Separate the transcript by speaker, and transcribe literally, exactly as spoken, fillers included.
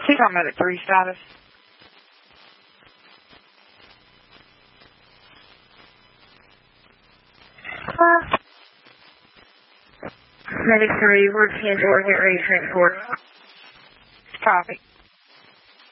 Speaker 1: He's talking about at three status.
Speaker 2: Uh, Medic three, we're ten four, get ready to transport.
Speaker 1: Copy.